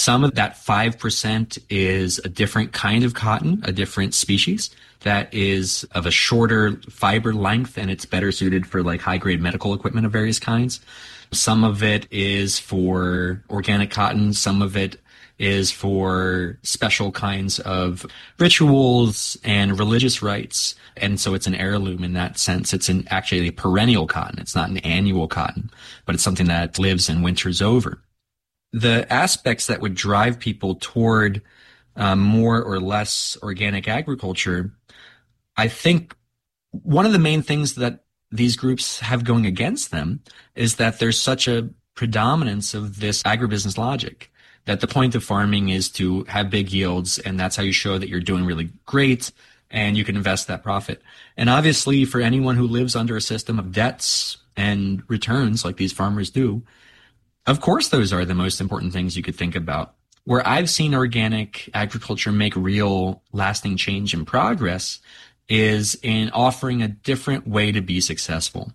Some of that 5% is a different kind of cotton, a different species that is of a shorter fiber length, and it's better suited for like high grade medical equipment of various kinds. Some of it is for organic cotton. Some of it is for special kinds of rituals and religious rites. And so it's an heirloom in that sense. It's actually a perennial cotton. It's not an annual cotton, but it's something that lives and winters over. The aspects that would drive people toward more or less organic agriculture, I think one of the main things that these groups have going against them is that there's such a predominance of this agribusiness logic, that the point of farming is to have big yields, and that's how you show that you're doing really great, and you can invest that profit. And obviously, for anyone who lives under a system of debts and returns like these farmers do, of course those are the most important things you could think about. Where I've seen organic agriculture make real lasting change and progress is in offering a different way to be successful.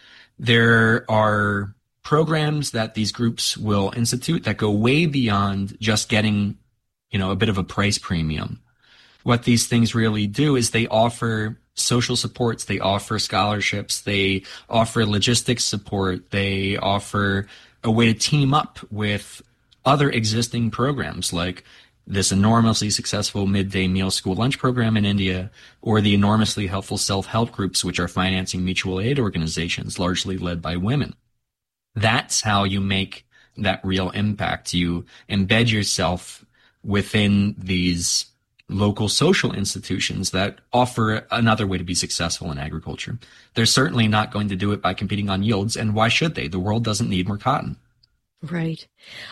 There are programs that these groups will institute that go way beyond just getting, a bit of a price premium. What these things really do is they offer social supports, they offer scholarships, they offer logistics support, they offer a way to team up with other existing programs like this enormously successful midday meal school lunch program in India, or the enormously helpful self-help groups which are financing mutual aid organizations largely led by women. That's how you make that real impact. You embed yourself within these local social institutions that offer another way to be successful in agriculture. They're certainly not going to do it by competing on yields, and why should they? The world doesn't need more cotton. Right.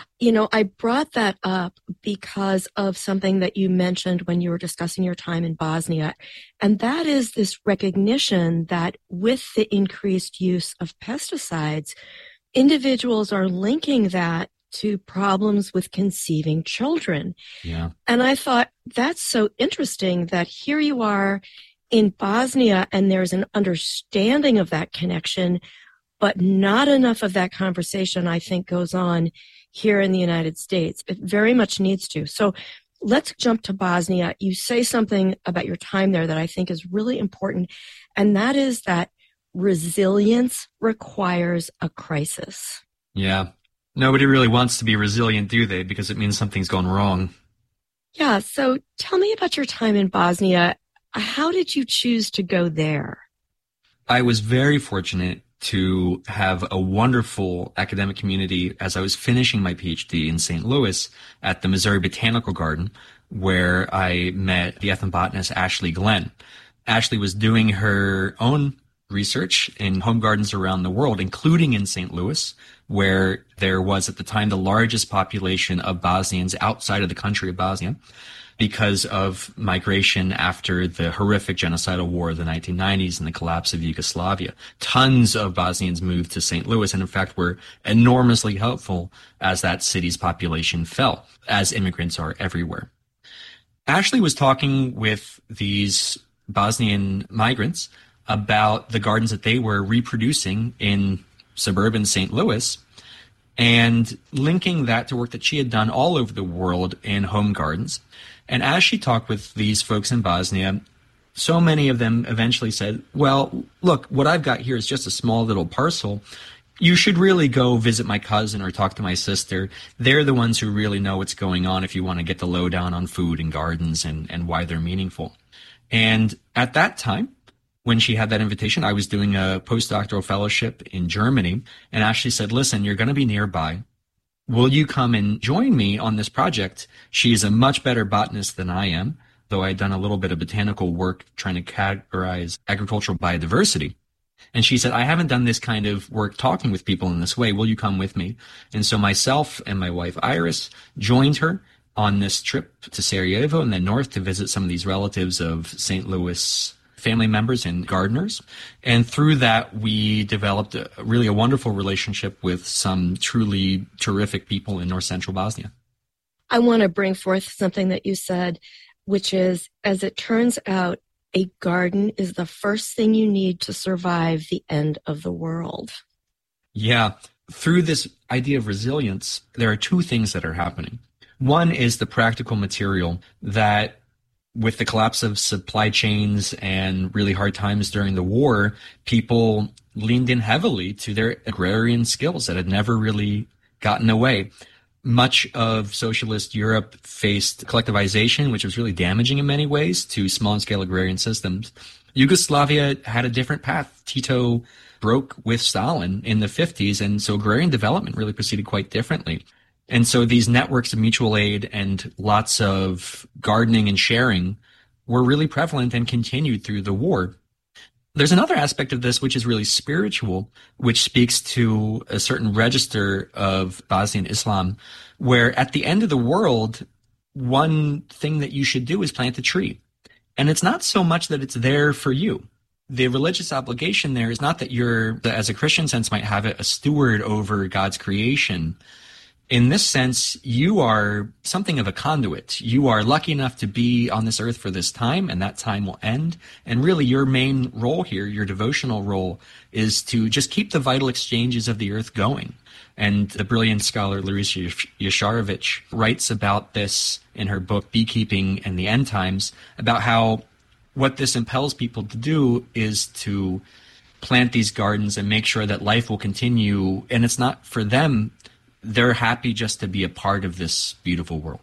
I brought that up because of something that you mentioned when you were discussing your time in Bosnia, and that is this recognition that with the increased use of pesticides, individuals are linking that to problems with conceiving children. Yeah. And I thought that's so interesting that here you are in Bosnia and there's an understanding of that connection, but not enough of that conversation, I think, goes on here in the United States. It very much needs to. So let's jump to Bosnia. You say something about your time there that I think is really important, and that is that resilience requires a crisis. Yeah. Nobody really wants to be resilient, do they? Because it means something's gone wrong. Yeah. So tell me about your time in Bosnia. How did you choose to go there? I was very fortunate to have a wonderful academic community as I was finishing my PhD in St. Louis at the Missouri Botanical Garden, where I met the ethnobotanist Ashley Glenn. Ashley was doing her own research in home gardens around the world, including in St. Louis, where there was at the time the largest population of Bosnians outside of the country of Bosnia, because of migration after the horrific genocidal war of the 1990s and the collapse of Yugoslavia. Tons of Bosnians moved to St. Louis and, in fact, were enormously helpful as that city's population fell, as immigrants are everywhere. Ashley was talking with these Bosnian migrants about the gardens that they were reproducing in suburban St. Louis, and linking that to work that she had done all over the world in home gardens. And as she talked with these folks in Bosnia, so many of them eventually said, well, look, what I've got here is just a small little parcel. You should really go visit my cousin or talk to my sister. They're the ones who really know what's going on if you want to get the lowdown on food and gardens and why they're meaningful. And at that time, when she had that invitation, I was doing a postdoctoral fellowship in Germany, and Ashley said, listen, you're going to be nearby. Will you come and join me on this project? She is a much better botanist than I am, though I had done a little bit of botanical work trying to categorize agricultural biodiversity. And she said, I haven't done this kind of work talking with people in this way. Will you come with me? And so myself and my wife, Iris, joined her on this trip to Sarajevo and then north to visit some of these relatives of St. Louis family members and gardeners. And through that, we developed really a wonderful relationship with some truly terrific people in north central Bosnia. I want to bring forth something that you said, which is, as it turns out, a garden is the first thing you need to survive the end of the world. Yeah. Through this idea of resilience, there are two things that are happening. One is the practical material that, with the collapse of supply chains and really hard times during the war, people leaned in heavily to their agrarian skills that had never really gotten away. Much of socialist Europe faced collectivization, which was really damaging in many ways to small-scale agrarian systems. Yugoslavia had a different path. Tito broke with Stalin in the 50s, and so agrarian development really proceeded quite differently. And so these networks of mutual aid and lots of gardening and sharing were really prevalent and continued through the war. There's another aspect of this which is really spiritual, which speaks to a certain register of Bosnian Islam, where at the end of the world, one thing that you should do is plant a tree. And it's not so much that it's there for you. The religious obligation there is not that you're, as a Christian sense might have it, a steward over God's creation. In this sense, you are something of a conduit. You are lucky enough to be on this earth for this time, and that time will end. And really, your main role here, your devotional role, is to just keep the vital exchanges of the earth going. And the brilliant scholar Larisa Yasharovich writes about this in her book, Beekeeping and the End Times, about how what this impels people to do is to plant these gardens and make sure that life will continue. And it's not for them. They're happy just to be a part of this beautiful world.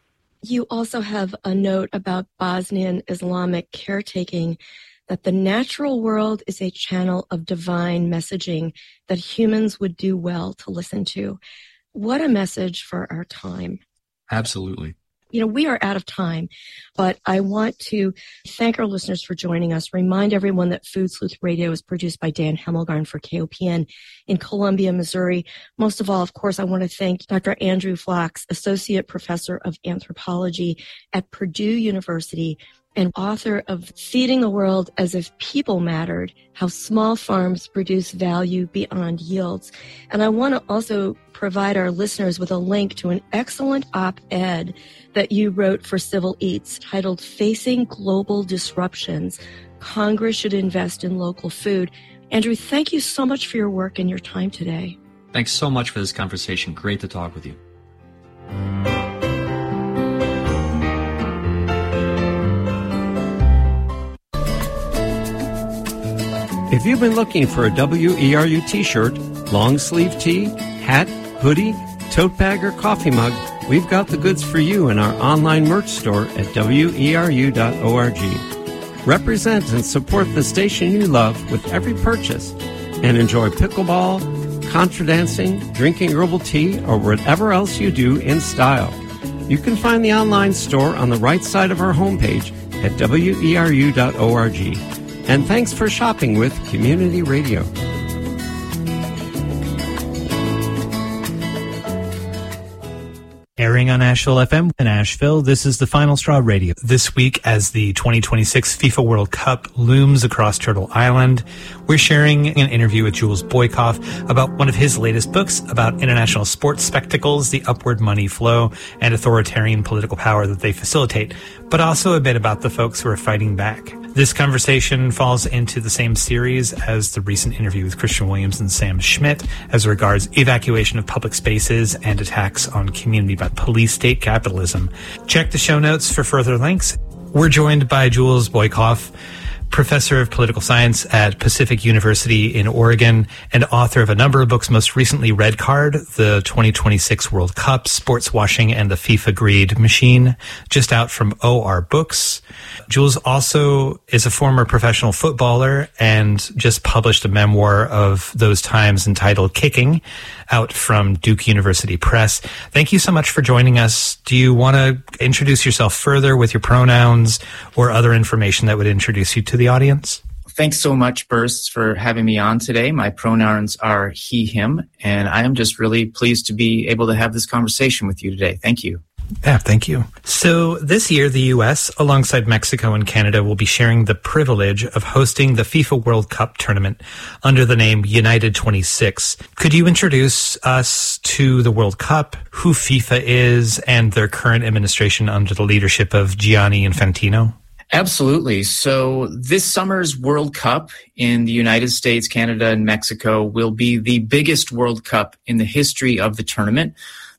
You also have a note about Bosnian Islamic caretaking, that the natural world is a channel of divine messaging that humans would do well to listen to. What a message for our time. Absolutely. We are out of time, but I want to thank our listeners for joining us. Remind everyone that Food Sleuth Radio is produced by Dan Hemmelgarn for KOPN in Columbia, Missouri. Most of all, of course, I want to thank Dr. Andrew Flachs, Associate Professor of Anthropology at Purdue University and author of Feeding the World as If People Mattered, How Small Farms Produce Value Beyond Yields. And I want to also provide our listeners with a link to an excellent op-ed that you wrote for Civil Eats titled Facing Global Disruptions, Congress Should Invest in Local Food. Andrew, thank you so much for your work and your time today. Thanks so much for this conversation. Great to talk with you. If you've been looking for a WERU t-shirt, long sleeve tee, hat, hoodie, tote bag, or coffee mug, we've got the goods for you in our online merch store at weru.org. Represent and support the station you love with every purchase and enjoy pickleball, contra dancing, drinking herbal tea, or whatever else you do in style. You can find the online store on the right side of our homepage at weru.org. And thanks for shopping with Community Radio. Airing on Asheville FM in Asheville, this is the Final Straw Radio. This week, as the 2026 FIFA World Cup looms across Turtle Island, we're sharing an interview with Jules Boykoff about one of his latest books about international sports spectacles, the upward money flow, and authoritarian political power that they facilitate, but also a bit about the folks who are fighting back. This conversation falls into the same series as the recent interview with Christian Williams and Sam Schmidt as regards evacuation of public spaces and attacks on community by police state capitalism. Check the show notes for further links. We're joined by Jules Boykoff, professor of political science at Pacific University in Oregon and author of a number of books, most recently Red Card, the 2026 World Cup, Sports Washing, and the FIFA Greed Machine, just out from OR Books. Jules also is a former professional footballer and just published a memoir of those times entitled Kicking, out from Duke University Press. Thank you so much for joining us. Do you want to introduce yourself further with your pronouns or other information that would introduce you to the audience? Thanks so much, Bursts, for having me on today. My pronouns are he, him, and I am just really pleased to be able to have this conversation with you today. Thank you. Yeah, thank you. So this year, the U.S., alongside Mexico and Canada, will be sharing the privilege of hosting the FIFA World Cup tournament under the name United 26. Could you introduce us to the World Cup, who FIFA is, and their current administration under the leadership of Gianni Infantino? Absolutely. So this summer's World Cup in the United States, Canada, and Mexico will be the biggest World Cup in the history of the tournament.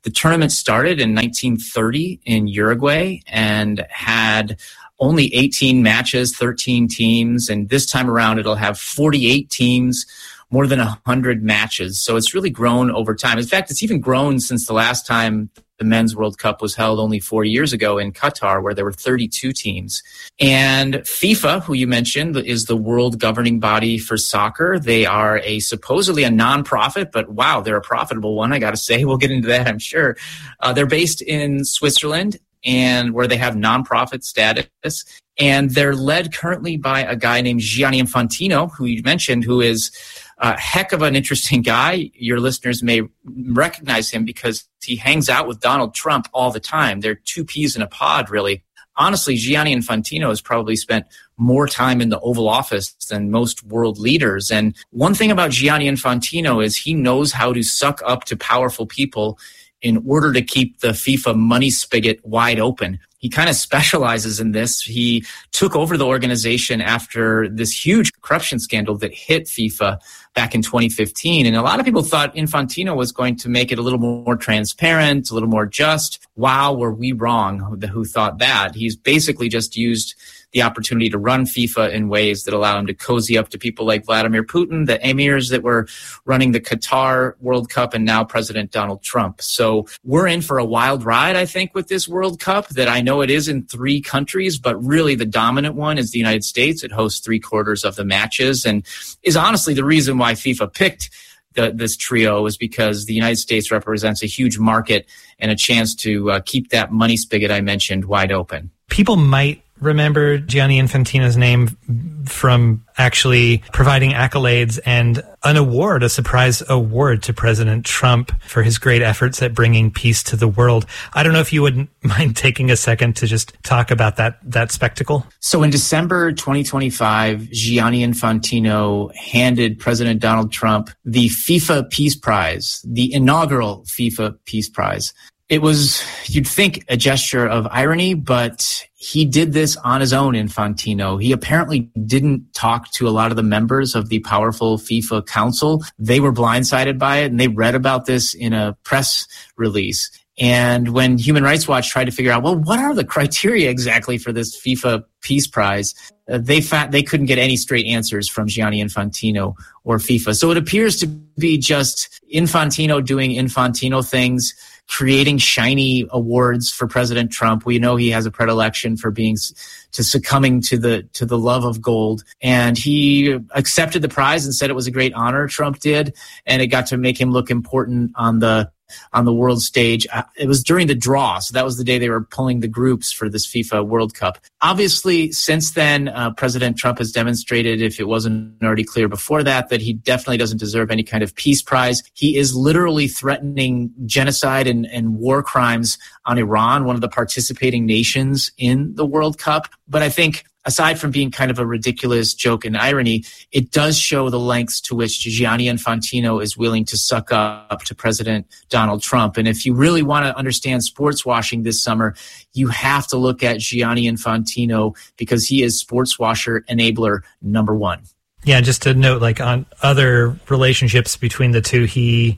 The tournament started in 1930 in Uruguay and had only 18 matches, 13 teams, and this time around it'll have 48 teams, more than 100 matches. So it's really grown over time. In fact, it's even grown since the last time the Men's World Cup was held only 4 years ago in Qatar, where there were 32 teams. And FIFA, who you mentioned, is the world governing body for soccer. They are supposedly a nonprofit, but wow, they're a profitable one, I got to say. We'll get into that, I'm sure. They're based in Switzerland, and where they have nonprofit status. And they're led currently by a guy named Gianni Infantino, who you mentioned, who is a heck of an interesting guy. Your listeners may recognize him because he hangs out with Donald Trump all the time. They're two peas in a pod, really. Honestly, Gianni Infantino has probably spent more time in the Oval Office than most world leaders. And one thing about Gianni Infantino is he knows how to suck up to powerful people in order to keep the FIFA money spigot wide open. He kind of specializes in this. He took over the organization after this huge corruption scandal that hit FIFA back in 2015. And a lot of people thought Infantino was going to make it a little more transparent, a little more just. Wow, were we wrong who thought that? He's basically just used the opportunity to run FIFA in ways that allow him to cozy up to people like Vladimir Putin, the emirs that were running the Qatar World Cup, and now President Donald Trump. So we're in for a wild ride, I think, with this World Cup that I know it is in 3 countries, but really the dominant one is the United States. It hosts 3/4 of the matches and is honestly the reason why FIFA picked this trio, is because the United States represents a huge market and a chance to keep that money spigot I mentioned wide open. People might remember Gianni Infantino's name from actually providing accolades and an award, a surprise award to President Trump for his great efforts at bringing peace to the world. I don't know if you wouldn't mind taking a second to just talk about that spectacle. So in December 2025, Gianni Infantino handed President Donald Trump the FIFA Peace Prize, the inaugural FIFA Peace Prize. It was, you'd think, a gesture of irony, but he did this on his own, Infantino. He apparently didn't talk to a lot of the members of the powerful FIFA Council. They were blindsided by it, and they read about this in a press release. And when Human Rights Watch tried to figure out, well, what are the criteria exactly for this FIFA Peace Prize, they couldn't get any straight answers from Gianni Infantino or FIFA. So it appears to be just Infantino doing Infantino things, creating shiny awards for President Trump. We know he has a predilection for succumbing to the love of gold. And he accepted the prize and said it was a great honor, Trump did, and it got to make him look important on the world stage. It was during the draw, so that was the day they were pulling the groups for this FIFA World Cup. Obviously, since then, President Trump has demonstrated, if it wasn't already clear before that he definitely doesn't deserve any kind of peace prize. He is literally threatening genocide and war crimes on Iran, one of the participating nations in the World Cup. But I think, aside from being kind of a ridiculous joke and irony, it does show the lengths to which Gianni Infantino is willing to suck up to President Donald Trump. And if you really want to understand sports washing this summer, you have to look at Gianni Infantino, because he is sports washer enabler number 1. Yeah, just to note, like on other relationships between the two, he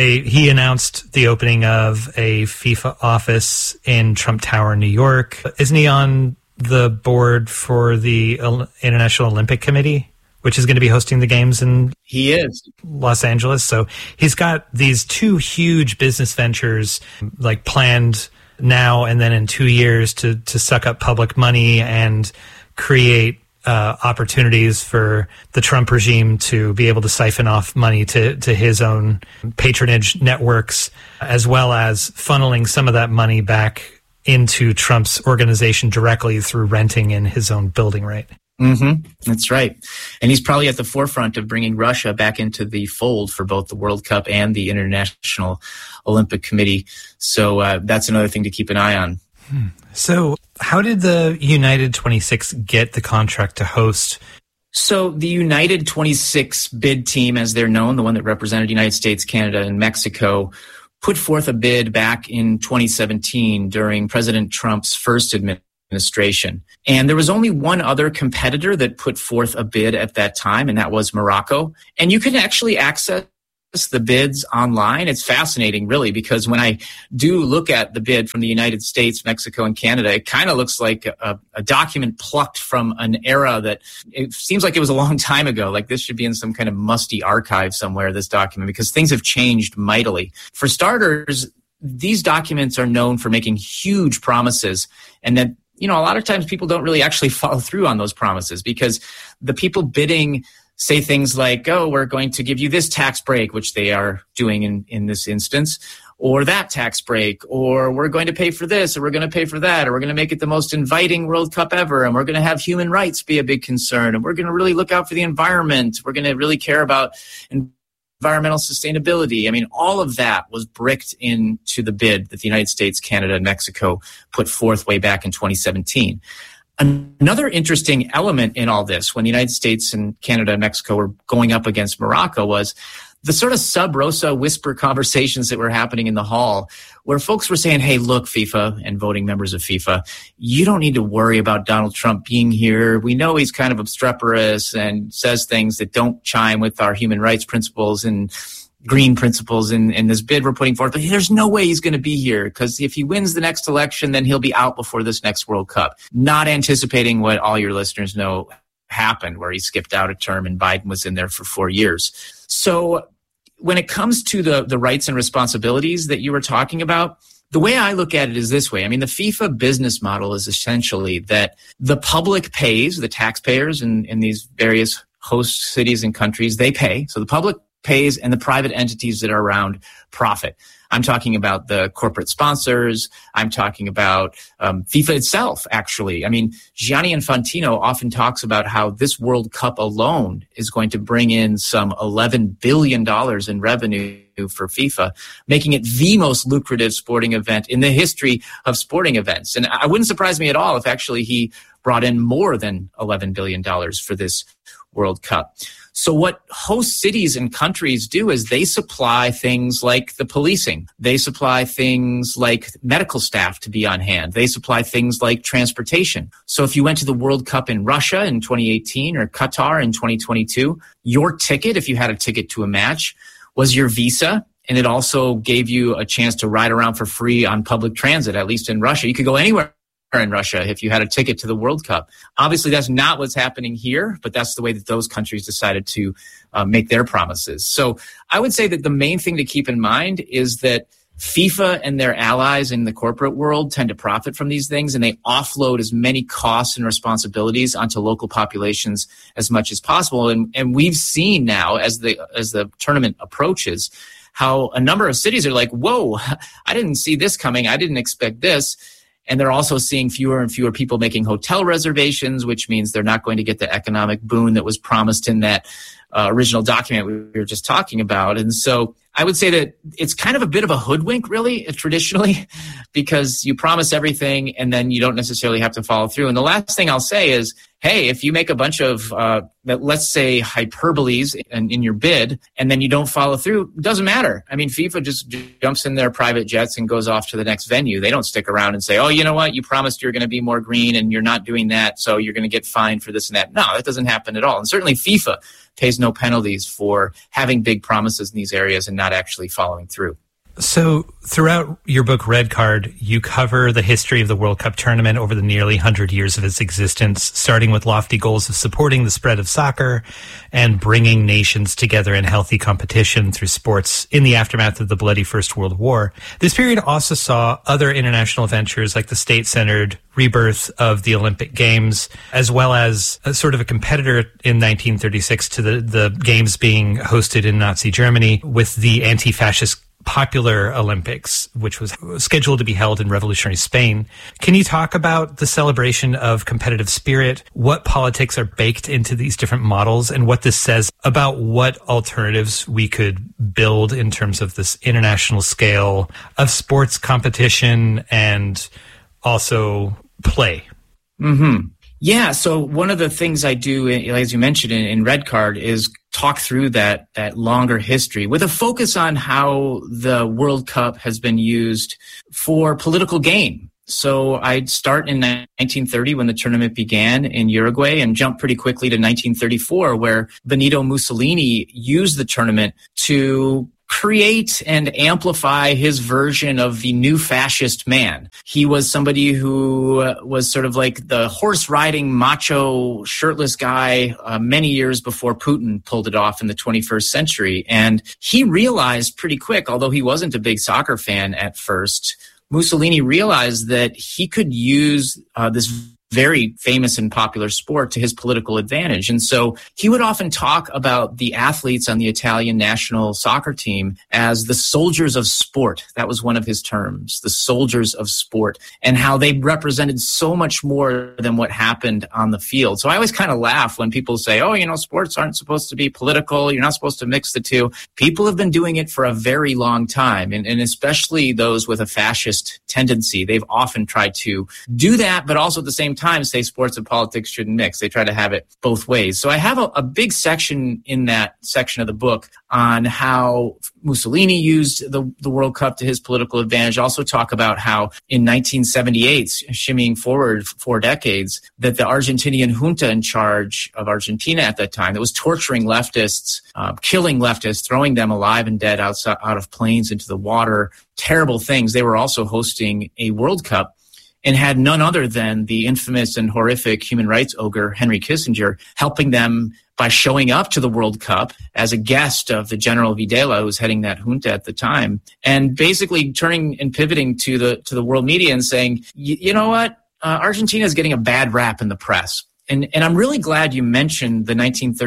announced the opening of a FIFA office in Trump Tower, New York. Isn't he on the board for the International Olympic Committee, which is going to be hosting the games in he is Los Angeles? So he's got these 2 huge business ventures like planned now and then in 2 years to suck up public money and create opportunities for the Trump regime to be able to siphon off money to his own patronage networks, as well as funneling some of that money back into Trump's organization directly through renting in his own building, right? Mm-hmm. That's right. And he's probably at the forefront of bringing Russia back into the fold for both the World Cup and the International Olympic Committee. So that's another thing to keep an eye on. So how did the United 26 get the contract to host? So the United 26 bid team, as they're known, the one that represented the United States, Canada, and Mexico, put forth a bid back in 2017 during President Trump's first administration. And there was only one other competitor that put forth a bid at that time, and that was Morocco. And you can actually access the bids online, it's fascinating, really, because when I do look at the bid from the United States, Mexico, and Canada, it kind of looks like a document plucked from an era that it seems like it was a long time ago. Like this should be in some kind of musty archive somewhere, this document, because things have changed mightily. For starters, these documents are known for making huge promises, and that, a lot of times people don't really actually follow through on those promises, because the people bidding say things like, oh, we're going to give you this tax break, which they are doing in this instance, or that tax break, or we're going to pay for this, or we're going to pay for that, or we're going to make it the most inviting World Cup ever, and we're going to have human rights be a big concern, and we're going to really look out for the environment. We're going to really care about environmental sustainability. I mean, all of that was bricked into the bid that the United States, Canada, and Mexico put forth way back in 2017. Another interesting element in all this, when the United States and Canada and Mexico were going up against Morocco, was the sort of sub rosa whisper conversations that were happening in the hall, where folks were saying, hey, look, FIFA and voting members of FIFA, you don't need to worry about Donald Trump being here. We know he's kind of obstreperous and says things that don't chime with our human rights principles and green principles in this bid we're putting forth, but there's no way he's going to be here, because if he wins the next election, then he'll be out before this next World Cup. Not anticipating what all your listeners know happened, where he skipped out a term and Biden was in there for 4 years. So when it comes to the rights and responsibilities that you were talking about, the way I look at it is this way. I mean, the FIFA business model is essentially that the public pays, the taxpayers in these various host cities and countries, they pay. So the public pays, and the private entities that are around profit. I'm talking about the corporate sponsors. I'm talking about FIFA itself, actually. I mean, Gianni Infantino often talks about how this World Cup alone is going to bring in some $11 billion in revenue for FIFA, making it the most lucrative sporting event in the history of sporting events. And it wouldn't surprise me at all if actually he brought in more than $11 billion for this World Cup. So what host cities and countries do is they supply things like the policing. They supply things like medical staff to be on hand. They supply things like transportation. So if you went to the World Cup in Russia in 2018 or Qatar in 2022, your ticket, if you had a ticket to a match, was your visa. And it also gave you a chance to ride around for free on public transit, at least in Russia. You could go anywhere in Russia if you had a ticket to the World Cup. Obviously, that's not what's happening here, but that's the way that those countries decided to make their promises. So I would say that the main thing to keep in mind is that FIFA and their allies in the corporate world tend to profit from these things, and they offload as many costs and responsibilities onto local populations as much as possible. And we've seen now, as the tournament approaches, how a number of cities are like, whoa, I didn't see this coming. I didn't expect this. And they're also seeing fewer and fewer people making hotel reservations, which means they're not going to get the economic boon that was promised in that original document we were just talking about. And so I would say that it's kind of a bit of a hoodwink, really, traditionally, because you promise everything and then you don't necessarily have to follow through. And the last thing I'll say is, hey, if you make a bunch of, let's say, hyperboles in your bid and then you don't follow through, it doesn't matter. I mean, FIFA just jumps in their private jets and goes off to the next venue. They don't stick around and say, oh, you know what? You promised you're going to be more green and you're not doing that, so you're going to get fined for this and that. No, that doesn't happen at all. And certainly FIFA pays no penalties for having big promises in these areas and not actually following through. So throughout your book, Red Card, you cover the history of the World Cup tournament over the nearly 100 years of its existence, starting with lofty goals of supporting the spread of soccer and bringing nations together in healthy competition through sports in the aftermath of the bloody First World War. This period also saw other international ventures like the state-centered rebirth of the Olympic Games, as well as a sort of a competitor in 1936 to the Games being hosted in Nazi Germany with the anti-fascist Popular Olympics, which was scheduled to be held in revolutionary Spain. Can you talk about the celebration of competitive spirit, what politics are baked into these different models, and what this says about what alternatives we could build in terms of this international scale of sports competition and also play? Mm-hmm. Yeah, so one of the things I do, as you mentioned in Red Card, is talk through that longer history with a focus on how the World Cup has been used for political gain. So I'd start in 1930 when the tournament began in Uruguay and jump pretty quickly to 1934, where Benito Mussolini used the tournament to create and amplify his version of the new fascist man. He was somebody who was sort of like the horse-riding, macho, shirtless guy many years before Putin pulled it off in the 21st century. And he realized pretty quick, although he wasn't a big soccer fan at first, Mussolini realized that he could use this very famous and popular sport to his political advantage. And so he would often talk about the athletes on the Italian national soccer team as the soldiers of sport. That was one of his terms, the soldiers of sport, and how they represented so much more than what happened on the field. So I always kind of laugh when people say, oh, sports aren't supposed to be political. You're not supposed to mix the two. People have been doing it for a very long time, and especially those with a fascist tendency. They've often tried to do that, but also at the same time say sports and politics shouldn't mix. They try to have it both ways. So I have a big section in that section of the book on how Mussolini used the World Cup to his political advantage. I also talk about how in 1978, shimmying forward 4 decades, that the Argentinian junta in charge of Argentina at that time that was torturing leftists, killing leftists, throwing them alive and dead out of planes into the water, terrible things. They were also hosting a World Cup and had none other than the infamous and horrific human rights ogre Henry Kissinger helping them by showing up to the World Cup as a guest of the General Videla, who was heading that junta at the time, and basically turning and pivoting to the world media and saying, you know what, Argentina is getting a bad rap in the press. And I'm really glad you mentioned the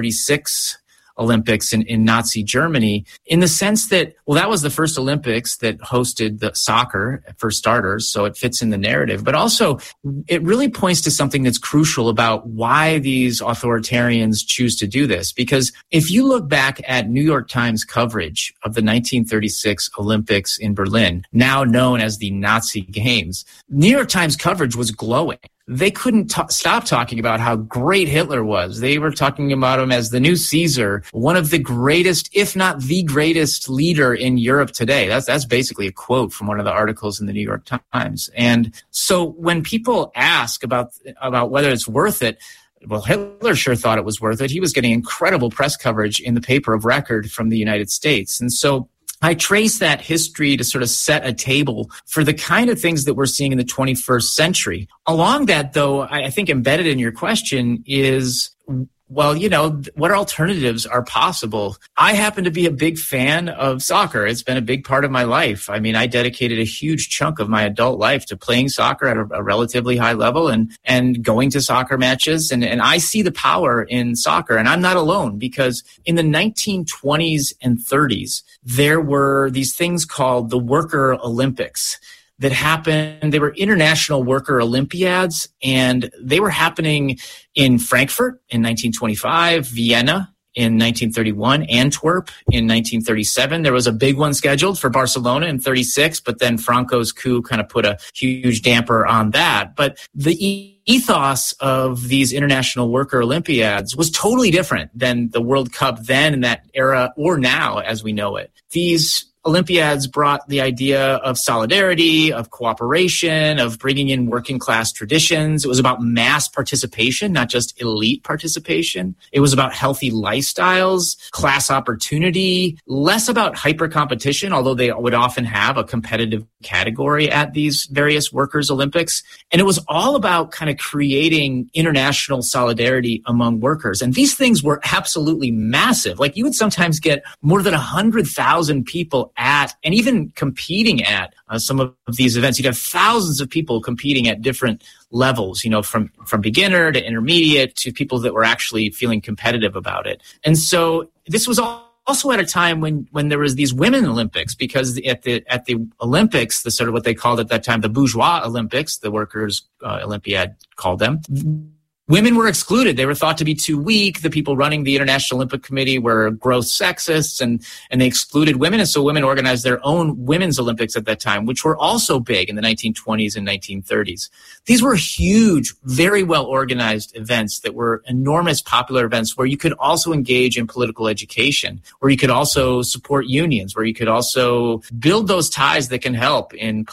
1936 Olympics in Nazi Germany, in the sense that, well, that was the first Olympics that hosted the soccer for starters, so it fits in the narrative. But also, it really points to something that's crucial about why these authoritarians choose to do this. Because if you look back at New York Times coverage of the 1936 Olympics in Berlin, now known as the Nazi Games, New York Times coverage was glowing. They couldn't stop talking about how great Hitler was. They were talking about him as the new Caesar, one of the greatest, if not the greatest leader in Europe today. That's basically a quote from one of the articles in the New York Times. And so when people ask about whether it's worth it, well, Hitler sure thought it was worth it. He was getting incredible press coverage in the paper of record from the United States. And so I trace that history to sort of set a table for the kind of things that we're seeing in the 21st century. Along that, though, I think embedded in your question is, well, what alternatives are possible? I happen to be a big fan of soccer. It's been a big part of my life. I mean, I dedicated a huge chunk of my adult life to playing soccer at a relatively high level and going to soccer matches. And I see the power in soccer. And I'm not alone, because in the 1920s and 30s, there were these things called the Worker Olympics that happened. They were international worker Olympiads, and they were happening in Frankfurt in 1925, Vienna in 1931, Antwerp in 1937. There was a big one scheduled for Barcelona in 36, but then Franco's coup kind of put a huge damper on that. But the ethos of these international worker Olympiads was totally different than the World Cup then in that era or now as we know it. These Olympiads brought the idea of solidarity, of cooperation, of bringing in working class traditions. It was about mass participation, not just elite participation. It was about healthy lifestyles, class opportunity, less about hyper competition, although they would often have a competitive category at these various workers' Olympics. And it was all about kind of creating international solidarity among workers. And these things were absolutely massive. Like, you would sometimes get more than 100,000 people at and even competing at some of these events. You'd have thousands of people competing at different levels, from beginner to intermediate to people that were actually feeling competitive about it. And so this was also at a time when there was these women Olympics, because at the Olympics, the sort of what they called at that time the bourgeois Olympics, the workers' Olympiad called them, women were excluded. They were thought to be too weak. The people running the International Olympic Committee were gross sexists, and they excluded women. And so women organized their own women's Olympics at that time, which were also big in the 1920s and 1930s. These were huge, very well organized events that were enormous popular events where you could also engage in political education, where you could also support unions, where you could also build those ties that can help in political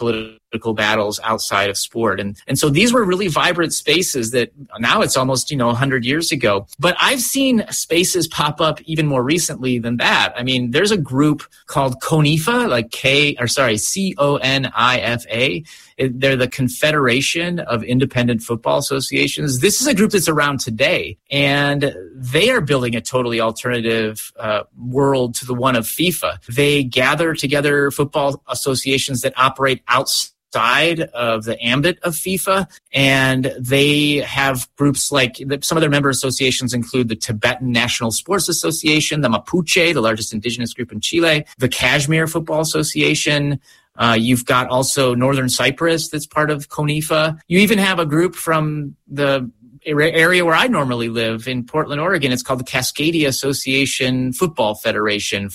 battles outside of sport. And so these were really vibrant spaces that now it's almost, 100 years ago. But I've seen spaces pop up even more recently than that. I mean, there's a group called CONIFA, CONIFA. They're the Confederation of Independent Football Associations. This is a group that's around today, and they are building a totally alternative world to the one of FIFA. They gather together football associations that operate outside of the ambit of FIFA, and they have groups like some of their member associations include the Tibetan National Sports Association, the Mapuche, the largest indigenous group in Chile, the Kashmir Football Association. You've got also Northern Cyprus that's part of CONIFA. You even have a group from the area where I normally live in Portland, Oregon. It's called the Cascadia Association Football Federation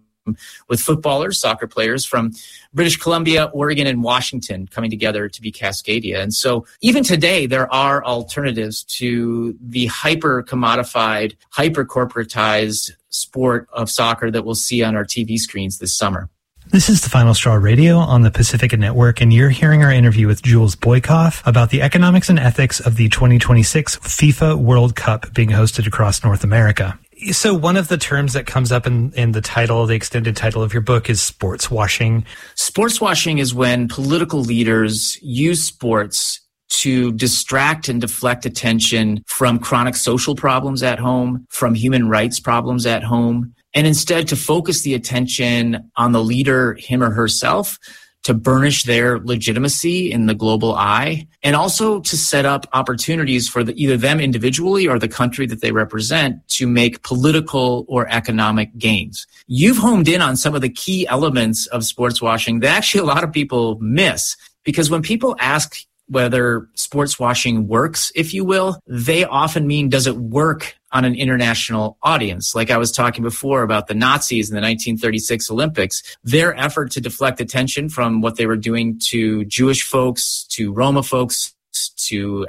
with footballers, soccer players from British Columbia, Oregon, and Washington coming together to be Cascadia. And so even today, there are alternatives to the hyper-commodified, hyper-corporatized sport of soccer that we'll see on our TV screens this summer. This is the Final Straw Radio on the Pacifica Network, and you're hearing our interview with Jules Boykoff about the economics and ethics of the 2026 FIFA World Cup being hosted across North America. So one of the terms that comes up in the title, the extended title of your book, is sports washing. Sports washing is when political leaders use sports to distract and deflect attention from chronic social problems at home, from human rights problems at home, and instead to focus the attention on the leader, him or herself, to burnish their legitimacy in the global eye, and also to set up opportunities for either them individually or the country that they represent to make political or economic gains. You've homed in on some of the key elements of sports washing that actually a lot of people miss, because when people ask whether sports washing works, if you will, they often mean, does it work on an international audience? Like I was talking before about the Nazis in the 1936 Olympics, their effort to deflect attention from what they were doing to Jewish folks, to Roma folks, to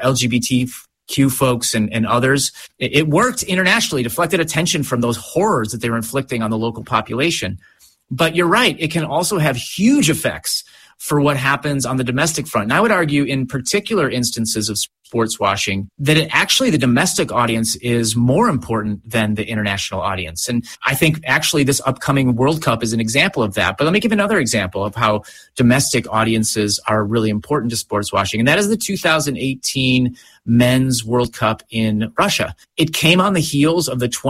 LGBTQ folks and others. It worked internationally, deflected attention from those horrors that they were inflicting on the local population. But you're right, it can also have huge effects for what happens on the domestic front. And I would argue in particular instances of sports washing that the domestic audience is more important than the international audience. And I think actually this upcoming World Cup is an example of that. But let me give another example of how domestic audiences are really important to sports washing. And that is the 2018 Men's World Cup in Russia. It came on the heels of the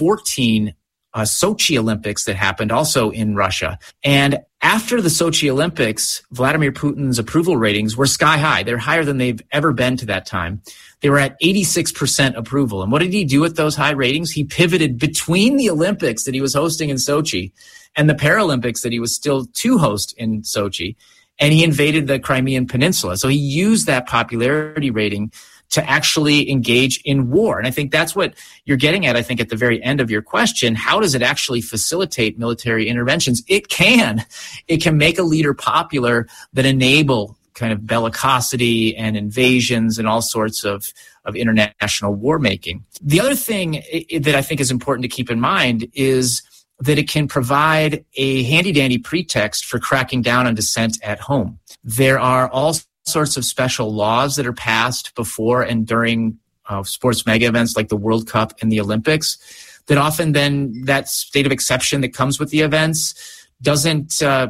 2014 Sochi Olympics that happened also in Russia. And after the Sochi Olympics, Vladimir Putin's approval ratings were sky high. They're higher than they've ever been to that time. They were at 86% approval. And what did he do with those high ratings? He pivoted between the Olympics that he was hosting in Sochi and the Paralympics that he was still to host in Sochi. And he invaded the Crimean Peninsula. So he used that popularity rating to actually engage in war. And I think that's what you're getting at, I think, at the very end of your question. How does it actually facilitate military interventions? It can. It can make a leader popular that enable kind of bellicosity and invasions and all sorts of international war making. The other thing that I think is important to keep in mind is that it can provide a handy-dandy pretext for cracking down on dissent at home. There are all sorts of special laws that are passed before and during sports mega events like the World Cup and the Olympics that often then that state of exception that comes with the events doesn't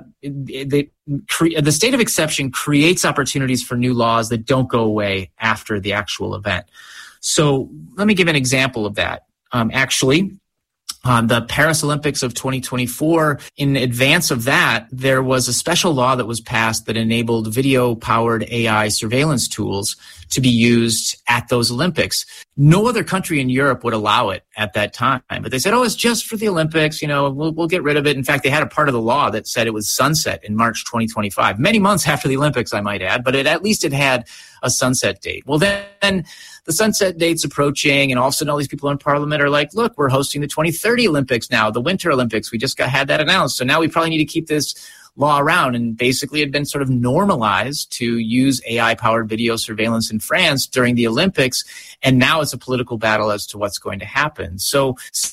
the state of exception creates opportunities for new laws that don't go away after the actual event. So let me give an example of that. The Paris Olympics of 2024, in advance of that, there was a special law that was passed that enabled video-powered AI surveillance tools to be used at those Olympics. No other country in Europe would allow it at that time. But they said, it's just for the Olympics, we'll get rid of it. In fact, they had a part of the law that said it was sunset in March 2025, many months after the Olympics, I might add, but at least it had a sunset date. Well, then the sunset date's approaching, and all of a sudden all these people in Parliament are like, look, we're hosting the 2030 Olympics now, the Winter Olympics. We just had that announced. So now we probably need to keep this law around. And basically it had been sort of normalized to use AI-powered video surveillance in France during the Olympics. And now it's a political battle as to what's going to happen. So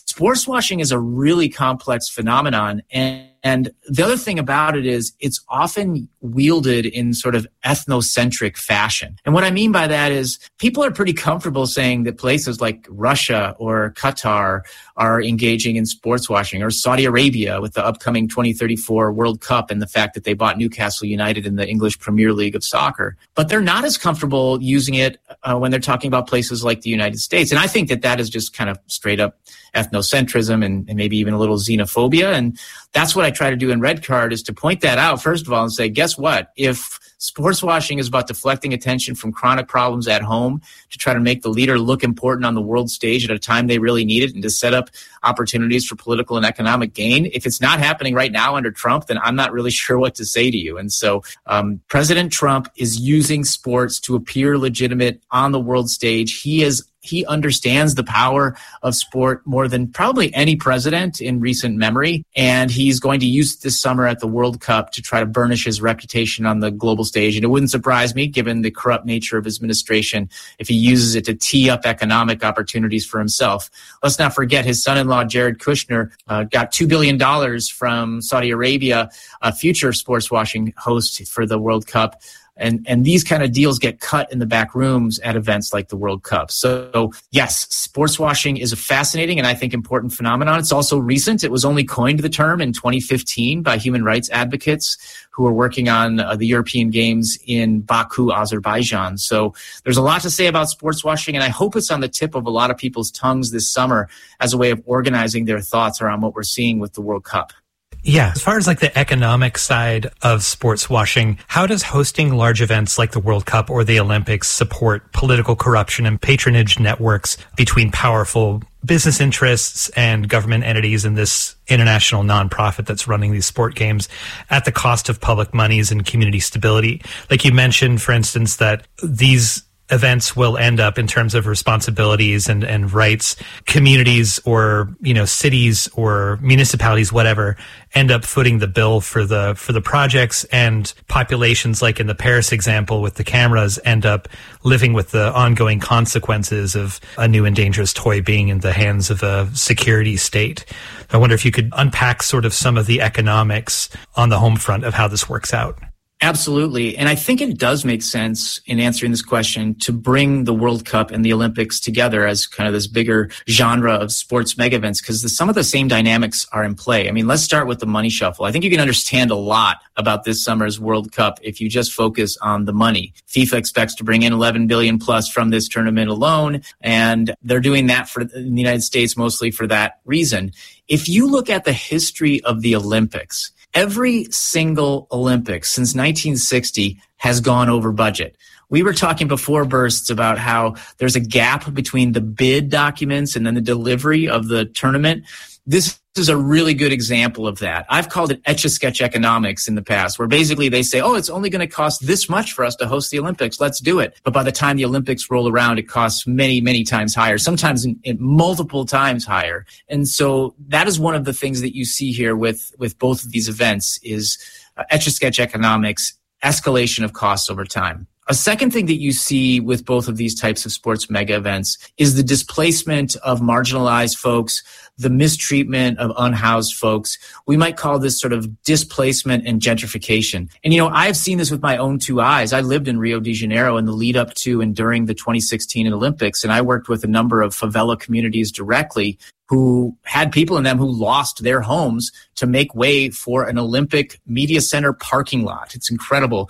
sports washing is a really complex phenomenon. And the other thing about it is it's often wielded in sort of ethnocentric fashion. And what I mean by that is people are pretty comfortable saying that places like Russia or Qatar are engaging in sports washing, or Saudi Arabia with the upcoming 2034 World Cup and the fact that they bought Newcastle United in the English Premier League of soccer. But they're not as comfortable using it when they're talking about places like the United States. And I think that that is just kind of straight up ethnocentrism and maybe even a little xenophobia. And that's what I try to do in Red Card, is to point that out, first of all, and say, guess what? If sports washing is about deflecting attention from chronic problems at home to try to make the leader look important on the world stage at a time they really need it and to set up opportunities for political and economic gain, if it's not happening right now under Trump, then I'm not really sure what to say to you. And so President Trump is using sports to appear legitimate on the world stage. He understands the power of sport more than probably any president in recent memory, and he's going to use it this summer at the World Cup to try to burnish his reputation on the global stage. And it wouldn't surprise me, given the corrupt nature of his administration, if he uses it to tee up economic opportunities for himself. Let's not forget his son-in-law, Jared Kushner, got $2 billion from Saudi Arabia, a future sports washing host for the World Cup. And these kind of deals get cut in the back rooms at events like the World Cup. So yes, sports washing is a fascinating and I think important phenomenon. It's also recent. It was only coined the term in 2015 by human rights advocates who are working on the European Games in Baku, Azerbaijan. So there's a lot to say about sports washing, and I hope it's on the tip of a lot of people's tongues this summer as a way of organizing their thoughts around what we're seeing with the World Cup. Yeah. As far as like the economic side of sports washing, how does hosting large events like the World Cup or the Olympics support political corruption and patronage networks between powerful business interests and government entities in this international nonprofit that's running these sport games at the cost of public monies and community stability? Like you mentioned, for instance, that these events will end up, in terms of responsibilities and rights, communities or, cities or municipalities, whatever, end up footing the bill for the projects, and populations, like in the Paris example with the cameras, end up living with the ongoing consequences of a new and dangerous toy being in the hands of a security state. I wonder if you could unpack sort of some of the economics on the home front of how this works out. Absolutely. And I think it does make sense in answering this question to bring the World Cup and the Olympics together as kind of this bigger genre of sports mega events, because some of the same dynamics are in play. I mean, let's start with the money shuffle. I think you can understand a lot about this summer's World Cup if you just focus on the money. FIFA expects to bring in $11 billion plus from this tournament alone, and they're doing that in the United States mostly for that reason. If you look at the history of the Olympics, every single Olympics since 1960 has gone over budget. We were talking before Bursts about how there's a gap between the bid documents and then the delivery of the tournament. This is a really good example of that. I've called it Etch-a-Sketch economics in the past, where basically they say, oh, it's only going to cost this much for us to host the Olympics. Let's do it. But by the time the Olympics roll around, it costs many, many times higher, sometimes in multiple times higher. And so that is one of the things that you see here with both of these events is Etch-a-Sketch economics, escalation of costs over time. A second thing that you see with both of these types of sports mega events is the displacement of marginalized folks, the mistreatment of unhoused folks. We might call this sort of displacement and gentrification. And, I've seen this with my own two eyes. I lived in Rio de Janeiro in the lead up to and during the 2016 Olympics, and I worked with a number of favela communities directly who had people in them who lost their homes to make way for an Olympic media center parking lot. It's incredible.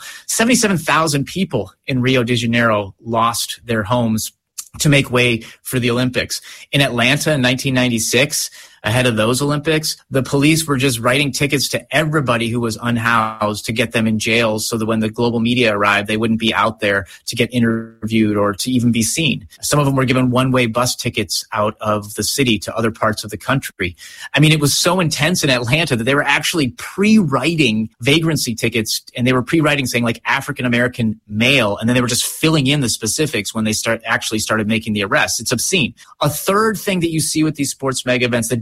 77,000 people in Rio de Janeiro lost their homes to make way for the Olympics. In Atlanta in 1996, ahead of those Olympics, the police were just writing tickets to everybody who was unhoused to get them in jail so that when the global media arrived, they wouldn't be out there to get interviewed or to even be seen. Some of them were given one-way bus tickets out of the city to other parts of the country. I mean, it was so intense in Atlanta that they were actually pre-writing vagrancy tickets, and they were pre-writing saying like African-American male, and then they were just filling in the specifics when they started making the arrests. It's obscene. A third thing that you see with these sports mega events that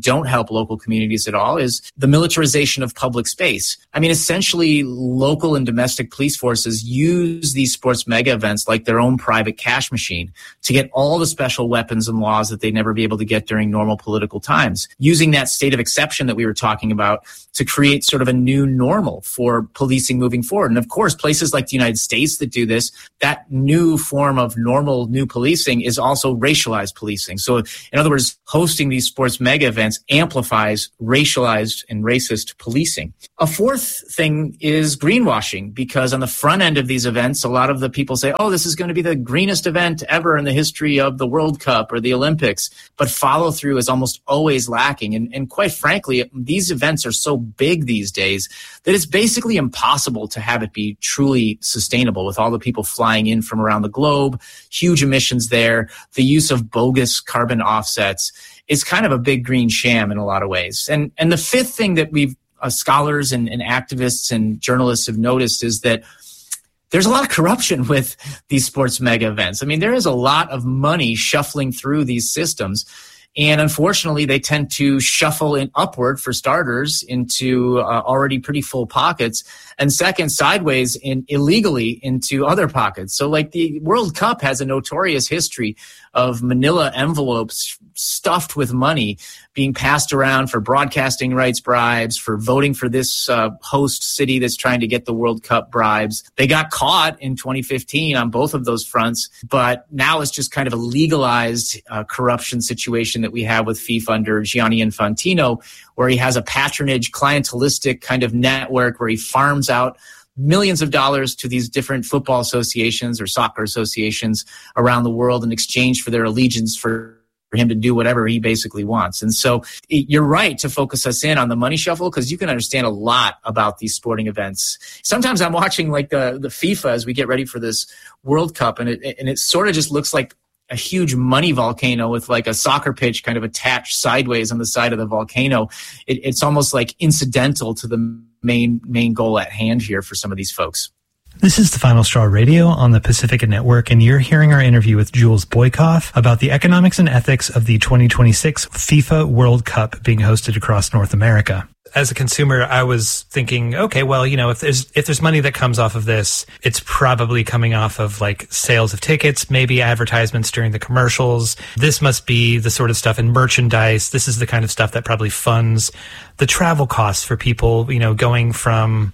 don't help local communities at all is the militarization of public space. I mean, essentially, local and domestic police forces use these sports mega events like their own private cash machine to get all the special weapons and laws that they'd never be able to get during normal political times, using that state of exception that we were talking about to create sort of a new normal for policing moving forward. And of course, places like the United States that do this, that new form of normal new policing is also racialized policing. So in other words, hosting these sports mega events amplifies racialized and racist policing. A fourth thing is greenwashing, because on the front end of these events, a lot of the people say, oh, this is going to be the greenest event ever in the history of the World Cup or the Olympics. But follow through is almost always lacking. And quite frankly, these events are so big these days that it's basically impossible to have it be truly sustainable with all the people flying in from around the globe, huge emissions there, the use of bogus carbon offsets. It's kind of a big green sham in a lot of ways. And the fifth thing that we've scholars and activists and journalists have noticed is that there's a lot of corruption with these sports mega events. I mean, there is a lot of money shuffling through these systems. And unfortunately, they tend to shuffle in upward, for starters, into already pretty full pockets. And second, sideways illegally into other pockets. So like the World Cup has a notorious history of manila envelopes stuffed with money being passed around for broadcasting rights bribes, for voting for this host city that's trying to get the World Cup bribes. They got caught in 2015 on both of those fronts, but now it's just kind of a legalized corruption situation that we have with FIFA under Gianni Infantino, where he has a patronage, clientelistic kind of network where he farms out millions of dollars to these different football associations or soccer associations around the world in exchange for their allegiance for him to do whatever he basically wants. And so you're right to focus us in on the money shuffle, because you can understand a lot about these sporting events. Sometimes I'm watching like the FIFA as we get ready for this World Cup, and it sort of just looks like a huge money volcano with like a soccer pitch kind of attached sideways on the side of the volcano. It's almost like incidental to the main goal at hand here for some of these folks. This is the Final Straw Radio on the Pacifica Network, and you're hearing our interview with Jules Boykoff about the economics and ethics of the 2026 FIFA World Cup being hosted across North America. As a consumer, I was thinking, okay, well, you know, if there's money that comes off of this, it's probably coming off of like sales of tickets, maybe advertisements during the commercials. This must be the sort of stuff in merchandise. This is the kind of stuff that probably funds the travel costs for people, you know, going from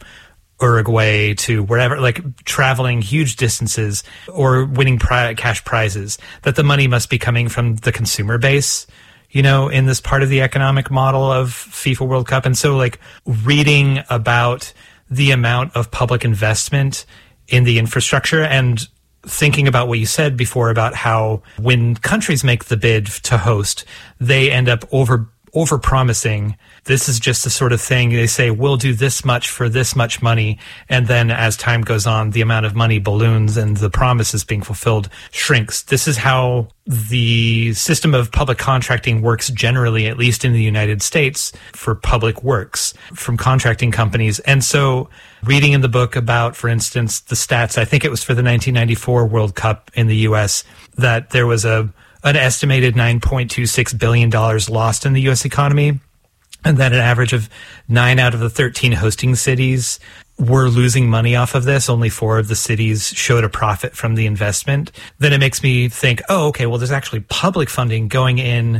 Uruguay to wherever, like traveling huge distances or winning cash prizes, that the money must be coming from the consumer base, you know, in this part of the economic model of FIFA World Cup. And so like reading about the amount of public investment in the infrastructure and thinking about what you said before about how when countries make the bid to host, they end up over-promising. This is just the sort of thing they say, we'll do this much for this much money. And then as time goes on, the amount of money balloons and the promises being fulfilled shrinks. This is how the system of public contracting works generally, at least in the United States, for public works from contracting companies. And so reading in the book about, for instance, the stats, I think it was for the 1994 World Cup in the U.S., that there was an estimated $9.26 billion lost in the U.S. economy, and that an average of 9 out of the 13 hosting cities were losing money off of this. Only 4 of the cities showed a profit from the investment. Then it makes me think, oh, okay, well, there's actually public funding going in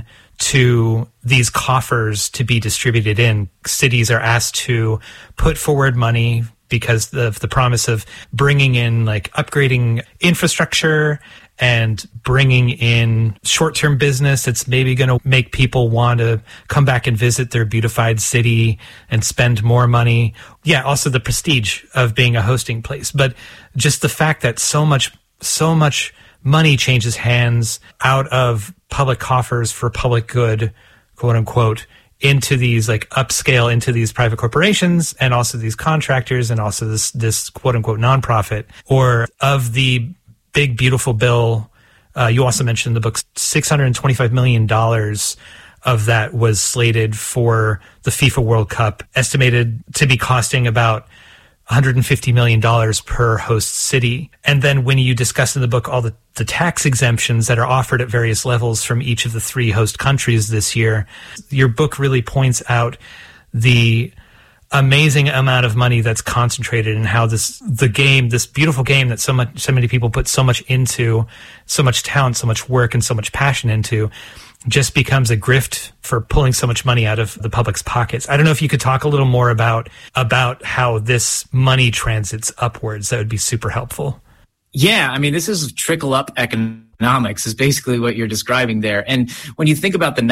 to these coffers to be distributed in. Cities are asked to put forward money because of the promise of bringing in, like, upgrading infrastructure and bringing in short-term business that's maybe going to make people want to come back and visit their beautified city and spend more money. Yeah, also the prestige of being a hosting place. But just the fact that so much money changes hands out of public coffers for public good, quote unquote, into these like upscale, into these private corporations and also these contractors and also this quote unquote nonprofit, or of the big, beautiful bill. You also mentioned in the book $625 million of that was slated for the FIFA World Cup, estimated to be costing about $150 million per host city. And then when you discuss in the book all the tax exemptions that are offered at various levels from each of the 3 host countries this year, your book really points out the amazing amount of money that's concentrated in how this beautiful game that so many people put so much into, so much talent, so much work, and so much passion into, just becomes a grift for pulling so much money out of the public's pockets. I don't know if you could talk a little more about how this money transits upwards. That would be super helpful. Yeah, I mean, this is trickle-up economics is basically what you're describing there. And when you think about the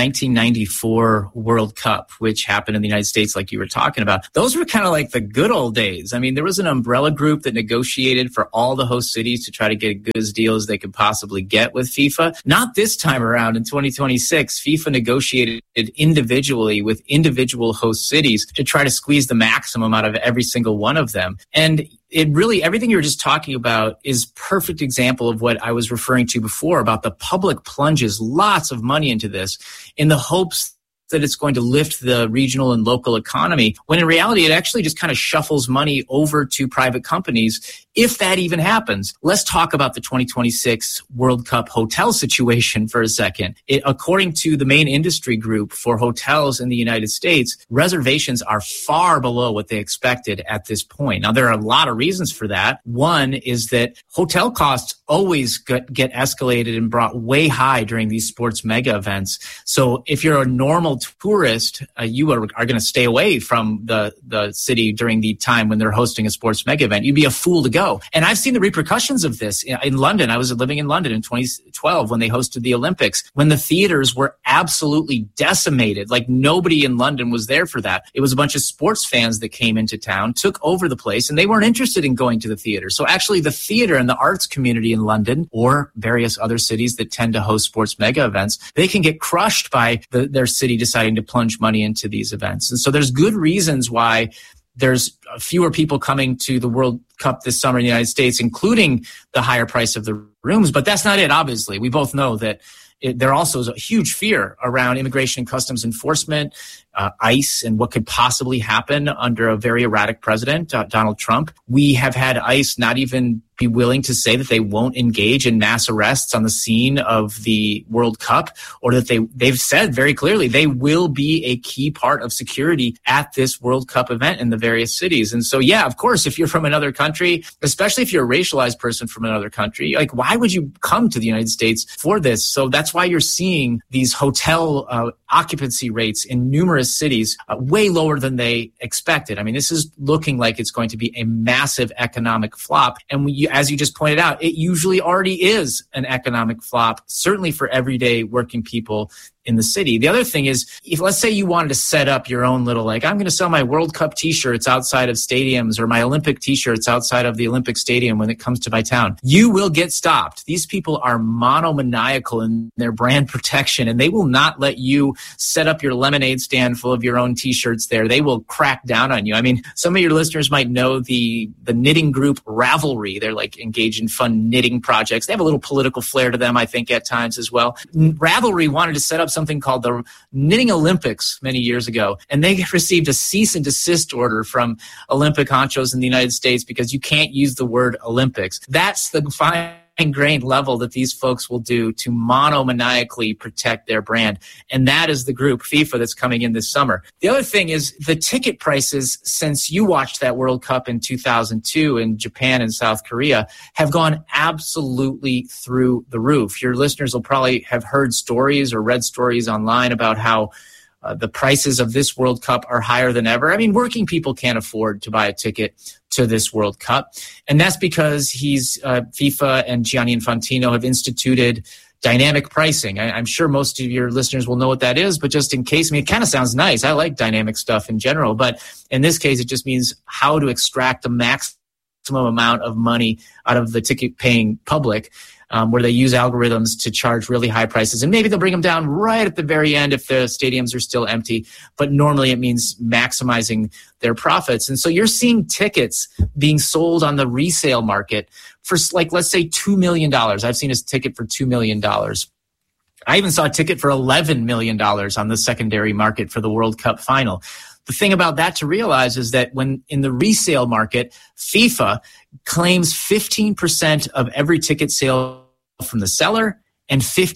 1994 World Cup, which happened in the United States, like you were talking about, those were kind of like the good old days. I mean, there was an umbrella group that negotiated for all the host cities to try to get as good a deal as they could possibly get with FIFA. Not this time around in 2026. FIFA negotiated individually with individual host cities to try to squeeze the maximum out of every single one of them. And it really, everything you were just talking about is perfect example of what I was referring to before about the public plunges lots of money into this in the hopes that it's going to lift the regional and local economy, when in reality, it actually just kind of shuffles money over to private companies, if that even happens. Let's talk about the 2026 World Cup hotel situation for a second. According to the main industry group for hotels in the United States, reservations are far below what they expected at this point. Now, there are a lot of reasons for that. One is that hotel costs always get escalated and brought way high during these sports mega events. So if you're a normal tourist, you are going to stay away from the city during the time when they're hosting a sports mega event. You'd be a fool to go. And I've seen the repercussions of this in London. I was living in London in 2012 when they hosted the Olympics, when the theaters were absolutely decimated. Like nobody in London was there for that. It was a bunch of sports fans that came into town, took over the place, and they weren't interested in going to the theater. So actually the theater and the arts community in London or various other cities that tend to host sports mega events, they can get crushed by their city deciding to plunge money into these events. And so there's good reasons why there's fewer people coming to the World Cup this summer in the United States, including the higher price of the rooms. But that's not it, obviously. We both know that there also is a huge fear around immigration and customs enforcement, ICE, and what could possibly happen under a very erratic president, Donald Trump. We have had ICE not even be willing to say that they won't engage in mass arrests on the scene of the World Cup, or that they've said very clearly they will be a key part of security at this World Cup event in the various cities. And so, yeah, of course, if you're from another country, especially if you're a racialized person from another country, like why would you come to the United States for this? So that's why you're seeing these hotel occupancy rates in numerous cities way lower than they expected. I mean, this is looking like it's going to be a massive economic flop. And as you just pointed out, it usually already is an economic flop, certainly for everyday working people in the city. The other thing is, if let's say you wanted to set up your own little, like, I'm going to sell my World Cup t-shirts outside of stadiums or my Olympic t-shirts outside of the Olympic Stadium when it comes to my town, you will get stopped. These people are monomaniacal in their brand protection, and they will not let you set up your lemonade stand full of your own t-shirts there. They will crack down on you. I mean, some of your listeners might know the knitting group Ravelry. They're like engaged in fun knitting projects. They have a little political flair to them, I think, at times as well. Ravelry wanted to set up something called the Knitting Olympics many years ago, and they received a cease and desist order from Olympic honchos in the United States because you can't use the word Olympics. That's the fine-grained level that these folks will do to monomaniacally protect their brand. And that is the group, FIFA, that's coming in this summer. The other thing is the ticket prices, since you watched that World Cup in 2002 in Japan and South Korea, have gone absolutely through the roof. Your listeners will probably have heard stories or read stories online about how the prices of this World Cup are higher than ever. I mean, working people can't afford to buy a ticket to this World Cup. And that's because FIFA and Gianni Infantino have instituted dynamic pricing. I'm sure most of your listeners will know what that is, but just in case, I mean, it kind of sounds nice. I like dynamic stuff in general, but in this case, it just means how to extract the maximum amount of money out of the ticket-paying public, where they use algorithms to charge really high prices. And maybe they'll bring them down right at the very end if the stadiums are still empty. But normally it means maximizing their profits. And so you're seeing tickets being sold on the resale market for, like, let's say $2 million. I've seen a ticket for $2 million. I even saw a ticket for $11 million on the secondary market for the World Cup final. the thing about that to realize is that when in the resale market, FIFA claims 15% of every ticket sale from the seller and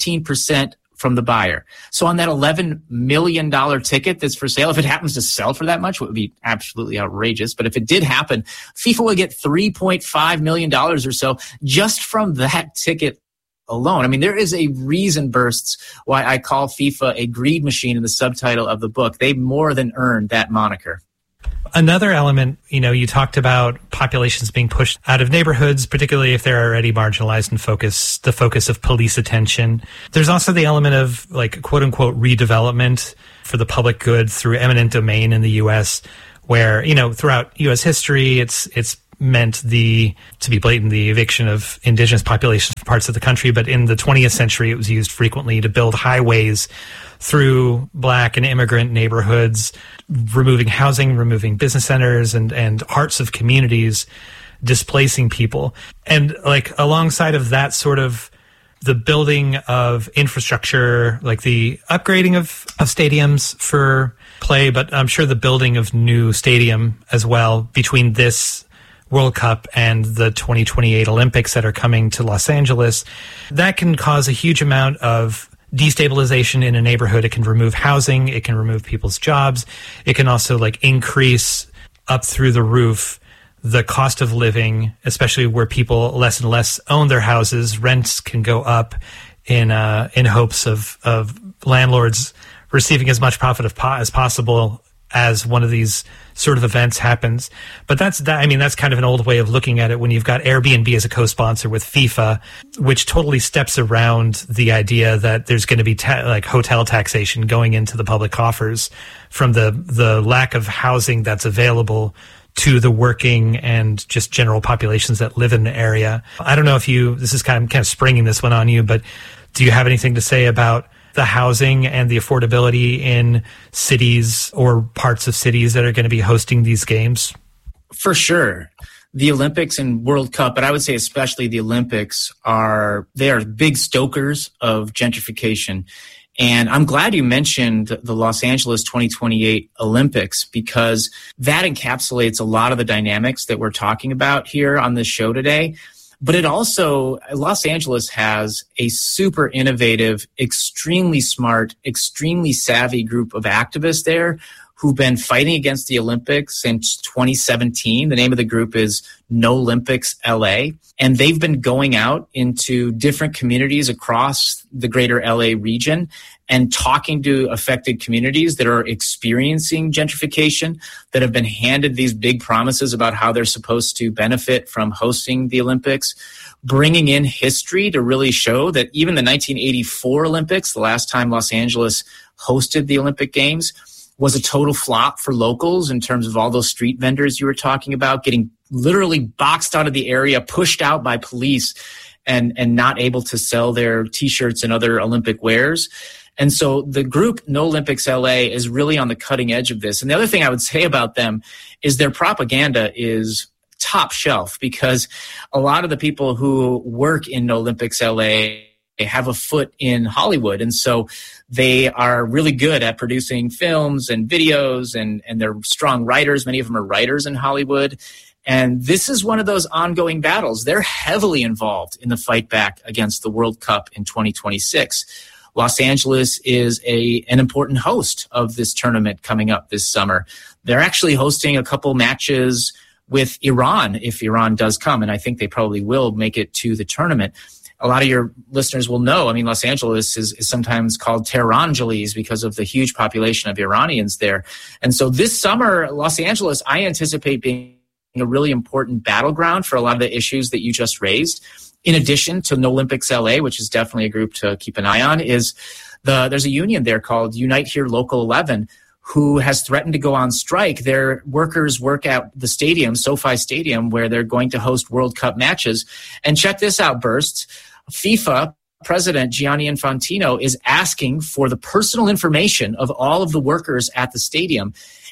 15% from the buyer. So on that $11 million ticket that's for sale, if it happens to sell for that much, it would be absolutely outrageous. But if it did happen, FIFA would get $3.5 million or so just from that ticket alone. I mean, there is a reason, Bursts, why I call FIFA a greed machine in the subtitle of the book. They more than earned that moniker. Another element, you talked about populations being pushed out of neighborhoods, particularly if they're already marginalized and the focus of police attention. There's also the element of like quote unquote redevelopment for the public good through eminent domain in the U.S., where, throughout U.S. history, it's meant to be blatant, the eviction of indigenous populations from parts of the country. But in the 20th century, it was used frequently to build highways through Black and immigrant neighborhoods, removing housing, removing business centers and hearts of communities, displacing people. And like alongside of that sort of the building of infrastructure, like the upgrading of stadiums for play, but I'm sure the building of new stadium as well between this World Cup and the 2028 Olympics that are coming to Los Angeles, that can cause a huge amount of destabilization in a neighborhood. It can remove housing. It can remove people's jobs. It can also like increase up through the roof the cost of living, especially where people less and less own their houses. Rents can go up in hopes of landlords receiving as much profit as possible as one of these sort of events happens. But that's kind of an old way of looking at it when you've got Airbnb as a co-sponsor with FIFA, which totally steps around the idea that there's going to be hotel taxation going into the public coffers from the lack of housing that's available to the working and just general populations that live in the area. I don't know if this is kind of springing this one on you, but do you have anything to say about the housing and the affordability in cities or parts of cities that are going to be hosting these games? For sure. The Olympics and World Cup, but I would say especially the Olympics, are big stokers of gentrification. And I'm glad you mentioned the Los Angeles 2028 Olympics, because that encapsulates a lot of the dynamics that we're talking about here on this show today. But it also, Los Angeles has a super innovative, extremely smart, extremely savvy group of activists there who've been fighting against the Olympics since 2017. The name of the group is No Olympics LA. And they've been going out into different communities across the greater LA region and talking to affected communities that are experiencing gentrification, that have been handed these big promises about how they're supposed to benefit from hosting the Olympics, bringing in history to really show that even the 1984 Olympics, the last time Los Angeles hosted the Olympic Games, was a total flop for locals in terms of all those street vendors you were talking about, getting literally boxed out of the area, pushed out by police, and not able to sell their T-shirts and other Olympic wares. And so the group No Olympics LA is really on the cutting edge of this. And the other thing I would say about them is their propaganda is top shelf, because a lot of the people who work in No Olympics LA have a foot in Hollywood. And so they are really good at producing films and videos, and they're strong writers. Many of them are writers in Hollywood. And this is one of those ongoing battles. They're heavily involved in the fight back against the World Cup in 2026. Los Angeles is an important host of this tournament coming up this summer. They're actually hosting a couple matches with Iran, if Iran does come, and I think they probably will make it to the tournament. A lot of your listeners will know, Los Angeles is sometimes called Tehrangeles because of the huge population of Iranians there. And so this summer, Los Angeles, I anticipate being a really important battleground for a lot of the issues that you just raised. In addition to No Olympics LA, which is definitely a group to keep an eye on, there's a union there called Unite Here Local 11, who has threatened to go on strike. Their workers work at the stadium, SoFi Stadium, where they're going to host World Cup matches. And check this out, Bursts. FIFA President Gianni Infantino is asking for the personal information of all of the workers at the stadium.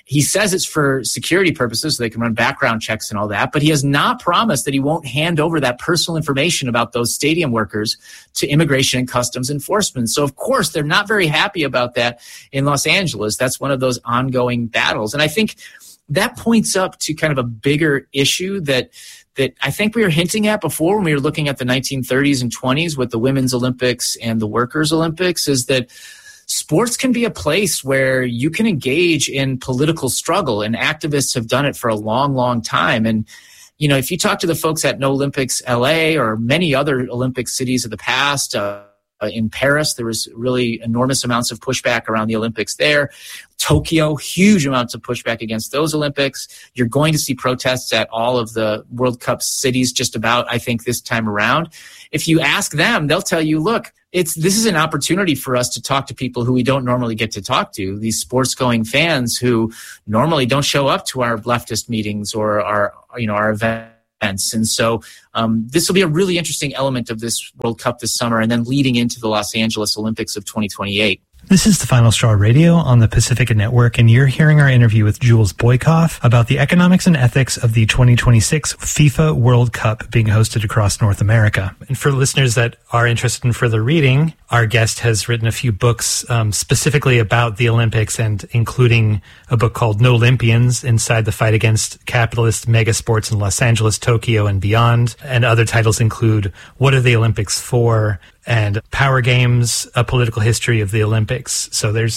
He says it's for security purposes, so they can run background checks and all that, but he has not promised that he won't hand over that personal information about those stadium workers to Immigration and Customs Enforcement. So, of course, they're not very happy about that in Los Angeles. That's one of those ongoing battles. And I think that points up to kind of a bigger issue that I think we were hinting at before when we were looking at the 1930s and 20s with the Women's Olympics and the Workers' Olympics, is that sports can be a place where you can engage in political struggle, and activists have done it for a long, long time. And, you know, if you talk to the folks at No Olympics LA or many other Olympic cities of the past, in Paris, there was really enormous amounts of pushback around the Olympics there. Tokyo, huge amounts of pushback against those Olympics. You're going to see protests at all of the World Cup cities just about, I think, this time around. If you ask them, they'll tell you, look, this is an opportunity for us to talk to people who we don't normally get to talk to, these sports-going fans who normally don't show up to our leftist meetings or our events. And so this will be a really interesting element of this World Cup this summer, and then leading into the Los Angeles Olympics of 2028. This is the Final Straw Radio on the Pacifica Network, and you're hearing our interview with Jules Boykoff about the economics and ethics of the 2026 FIFA World Cup being hosted across North America. And for listeners that are interested in further reading, our guest has written a few books specifically about the Olympics, and including a book called No Olympians, Inside the Fight Against Capitalist Megasports in Los Angeles, Tokyo, and Beyond. And other titles include What Are the Olympics For? And Power Games, A Political History of the Olympics. So there's,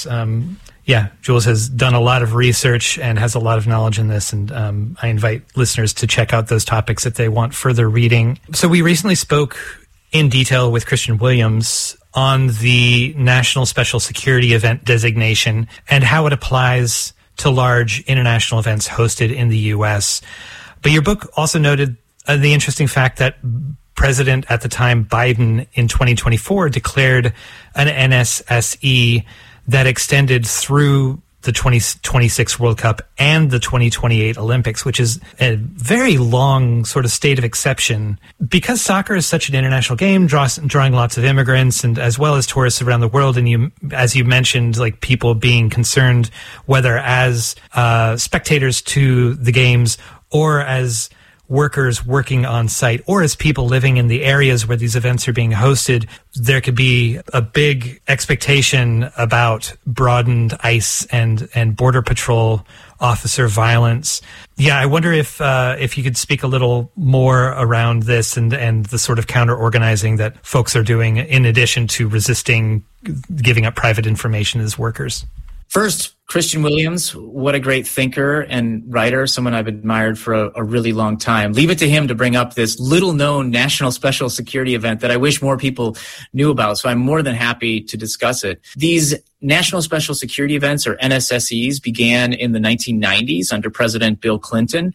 Jules has done a lot of research and has a lot of knowledge in this, and I invite listeners to check out those topics if they want further reading. So we recently spoke in detail with Christian Williams on the National Special Security Event designation and how it applies to large international events hosted in the U.S. But your book also noted the interesting fact that President at the time, Biden, in 2024 declared an NSSE that extended through the 2026 World Cup and the 2028 Olympics, which is a very long sort of state of exception. Because soccer is such an international game, drawing lots of immigrants and as well as tourists around the world, and as you mentioned, like people being concerned whether as spectators to the games or as workers working on site or as people living in the areas where these events are being hosted, there could be a big expectation about broadened ICE and Border Patrol officer violence. Yeah, I wonder if you could speak a little more around this and the sort of counter-organizing that folks are doing in addition to resisting giving up private information as workers. First, Christian Williams, what a great thinker and writer, someone I've admired for a really long time. Leave it to him to bring up this little-known National Special Security event that I wish more people knew about, so I'm more than happy to discuss it. These National Special Security events, or NSSEs, began in the 1990s under President Bill Clinton.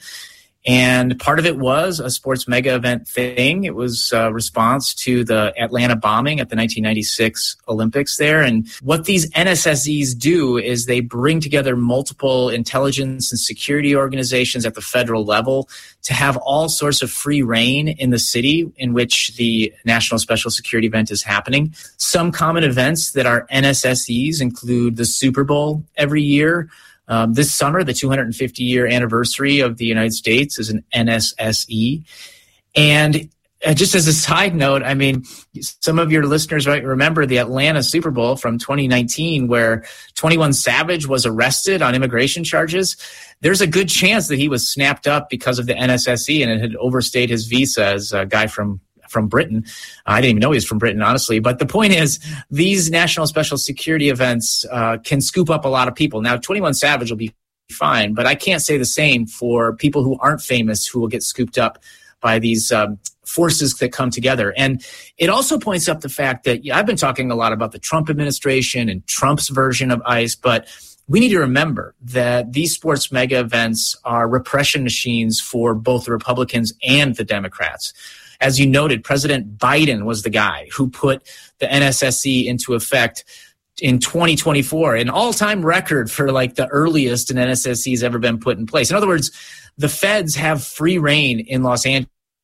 And part of it was a sports mega event thing. It was a response to the Atlanta bombing at the 1996 Olympics there. And what these NSSEs do is they bring together multiple intelligence and security organizations at the federal level to have all sorts of free reign in the city in which the National Special Security event is happening. Some common events that are NSSEs include the Super Bowl every year. This summer, the 250-year anniversary of the United States is an NSSE. And just as a side note, I mean, some of your listeners might remember the Atlanta Super Bowl from 2019 where 21 Savage was arrested on immigration charges. There's a good chance that he was snapped up because of the NSSE and it had overstayed his visa as a guy from Britain. I didn't even know he was from Britain, honestly. But the point is, these National Special Security events can scoop up a lot of people. Now, 21 Savage will be fine, but I can't say the same for people who aren't famous who will get scooped up by these forces that come together. And it also points up the fact that I've been talking a lot about the Trump administration and Trump's version of ICE, but we need to remember that these sports mega events are repression machines for both the Republicans and the Democrats. As you noted, President Biden was the guy who put the NSSE into effect in 2024, an all-time record for like the earliest an NSSE has ever been put in place. In other words, the feds have free reign in Los Angeles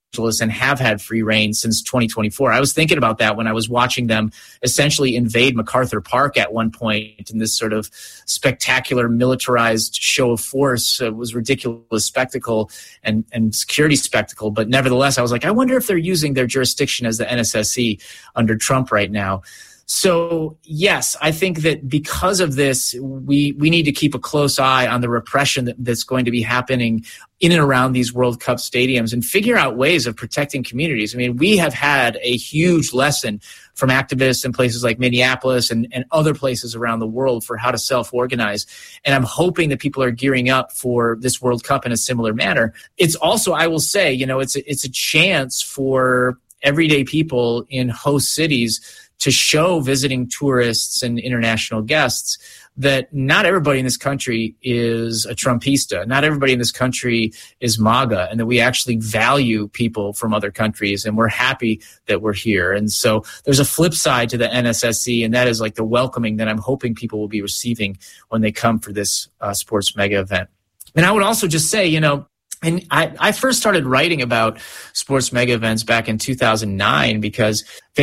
Angeles and have had free reign since 2024. I was thinking about that when I was watching them essentially invade MacArthur Park at one point in this sort of spectacular militarized show of force. It was ridiculous spectacle and security spectacle. But nevertheless, I was like, I wonder if they're using their jurisdiction as the NSSC under Trump right now. So, yes, I think that because of this, we need to keep a close eye on the repression that's going to be happening in and around these World Cup stadiums and figure out ways of protecting communities. I mean, we have had a huge lesson from activists in places like Minneapolis and other places around the world for how to self-organize. And I'm hoping that people are gearing up for this World Cup in a similar manner. It's also, I will say, it's a chance for everyday people in host cities to show visiting tourists and international guests that not everybody in this country is a Trumpista. Not everybody in this country is MAGA, and that we actually value people from other countries, and we're happy that we're here. And so there's a flip side to the NSSC, and that is like the welcoming that I'm hoping people will be receiving when they come for this sports mega event. And I would also just say, and I first started writing about sports mega events back in 2009 because